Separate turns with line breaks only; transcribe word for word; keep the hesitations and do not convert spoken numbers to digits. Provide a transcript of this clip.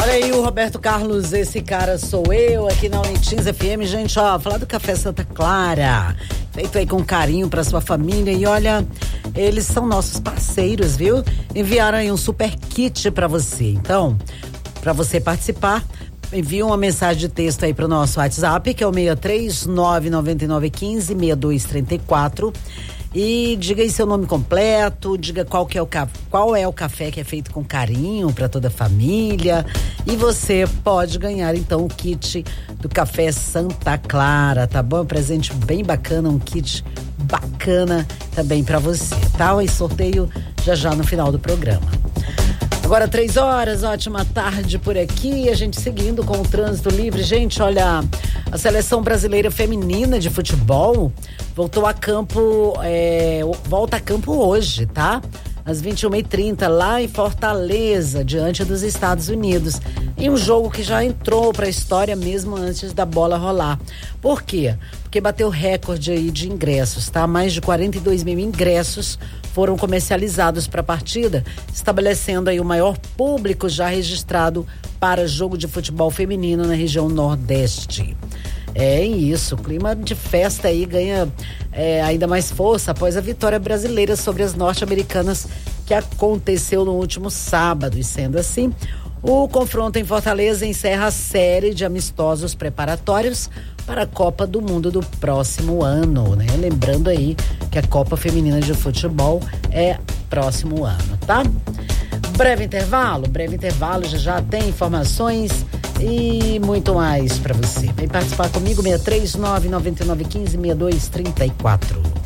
Olha aí o Roberto Carlos, esse cara sou eu, aqui na Unitins F M. Gente, ó, falar do Café Santa Clara, feito aí com carinho pra sua família. E olha, eles são nossos parceiros, viu? Enviaram aí um super kit pra você. Então, pra você participar, envia uma mensagem de texto aí pro nosso WhatsApp, que é o seis três nove nove nove um cinco seis dois três quatro. E diga aí seu nome completo, diga qual que é o qual é o café que é feito com carinho para toda a família, e você pode ganhar então o kit do Café Santa Clara, tá bom? Um presente bem bacana, um kit bacana também para você, tá? E sorteio já já no final do programa. Agora três horas, ótima tarde por aqui, a gente seguindo com o trânsito livre. Gente, olha, a seleção brasileira feminina de futebol voltou a campo, é, volta a campo hoje, tá? Às vinte e uma e trinta, lá em Fortaleza, diante dos Estados Unidos, em um jogo que já entrou para a história mesmo antes da bola rolar. Por quê? Porque bateu recorde aí de ingressos, tá? Mais de quarenta e dois mil ingressos foram comercializados para a partida, estabelecendo aí o maior público já registrado para jogo de futebol feminino na região Nordeste. É isso, o clima de festa aí ganha é, ainda mais força após a vitória brasileira sobre as norte-americanas que aconteceu no último sábado. E sendo assim, o confronto em Fortaleza encerra a série de amistosos preparatórios para a Copa do Mundo do próximo ano, né? Lembrando aí que a Copa Feminina de Futebol é próximo ano, tá? Breve intervalo, breve intervalo, já já tem informações e muito mais para você. Vem participar comigo, seis três nove nove nove um cinco seis dois três quatro.